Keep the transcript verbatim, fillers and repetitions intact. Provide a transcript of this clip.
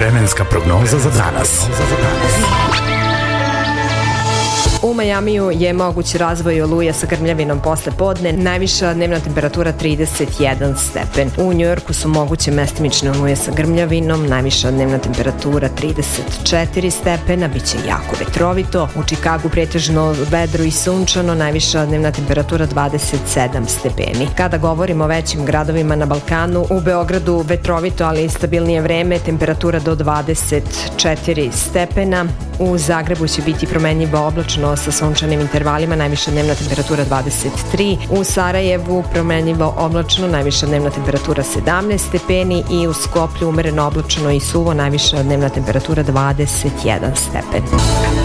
Vremenska prognoza za danas. U Majamiju je moguć razvoj oluja sa grmljavinom posle podne, najviša dnevna temperatura trideset jedan stepen. U Njujorku su moguće mestimične oluje sa grmljavinom, najviša dnevna temperatura trideset četiri stepena, bit će jako vetrovito. U Čikagu pretežno vedro i sunčano, najviša dnevna temperatura dvadeset sedam stepeni. Kada govorimo o većim gradovima na Balkanu, u Beogradu vetrovito, ali stabilnije vreme, temperatura do dvadeset četiri stepena. U Zagrebu će biti promenljivo oblačno sa sunčanim intervalima, najviša dnevna temperatura dvadeset tri. U Sarajevu promenljivo oblačno, najviša dnevna temperatura sedamnaest stepeni i u Skoplju umereno oblačno i suvo, najviša dnevna temperatura dvadeset jedan stepen.